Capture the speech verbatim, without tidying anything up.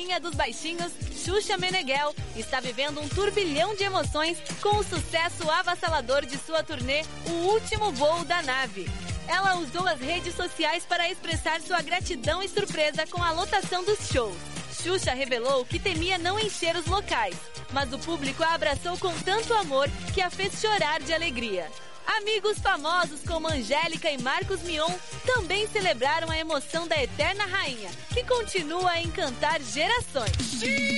rainha dos baixinhos, Xuxa Meneghel, está vivendo um turbilhão de emoções com o sucesso avassalador de sua turnê O Último Voo da Nave. Ela usou as redes sociais para expressar sua gratidão e surpresa com a lotação dos shows. Xuxa revelou que temia não encher os locais, mas o público a abraçou com tanto amor que a fez chorar de alegria. Amigos famosos como Angélica e Marcos Mion também celebraram a emoção da eterna rainha, que continua a encantar gerações.